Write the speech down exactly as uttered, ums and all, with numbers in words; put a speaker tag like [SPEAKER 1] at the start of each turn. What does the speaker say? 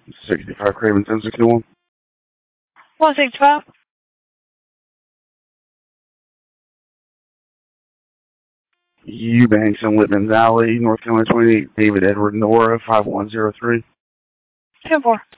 [SPEAKER 1] sixty-five Craven ten sixty-one.
[SPEAKER 2] one sixty-five.
[SPEAKER 1] Eubanks and Whitman's Alley, North Carolina twenty-eight, David Edward Nora, five one zero three.
[SPEAKER 2] ten four.